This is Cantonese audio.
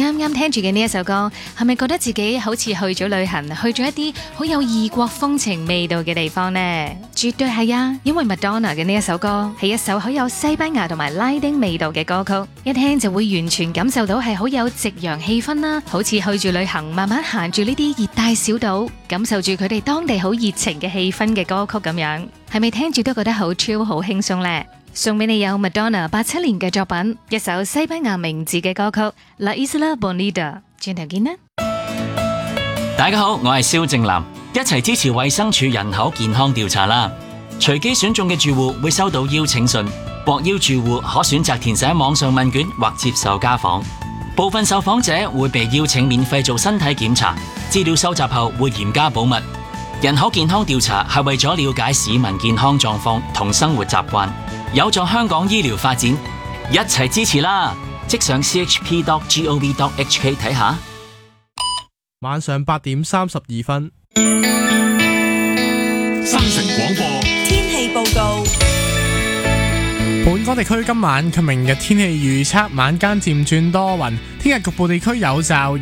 啱啱聽住嘅呢一首歌，係咪覺得自己好似去咗旅行，去咗一啲好有異國風情味道嘅地方呢？絕對係啊，因為 Madonna 嘅呢一首歌係一首好有西班牙同埋拉丁味道嘅歌曲，一聽就會完全感受到係好有夕陽氣氛啦，好似去住旅行，慢慢行住呢啲熱帶小島，感受住佢哋當地好熱情嘅氣氛嘅歌曲咁樣，係咪聽住都覺得好 chill 好輕鬆呢？送俾你有 Madonna 87年嘅作品，一首西班牙名字嘅歌曲 La Isla Bonita。轉頭見啦！ 大家好，我係蕭正楠，一齊支持衛生署人口健康調查啦！隨機選中嘅住戶會收到邀請信，獲邀住戶可選擇填寫網上問卷或接受家訪。部分受訪者會被邀請免費做身體檢查，資料收集後會嚴加保密。人口健康調查係為咗了解市民健康狀況同生活習慣，有助香港醫療發展，一齊支持啦！即上 chp.gov.hk 睇下。 晚上8點32分， 新城廣播天氣報告。 本港地區今晚及明日天氣預測：晚間漸轉多雲，聽日局部地區有驟雨。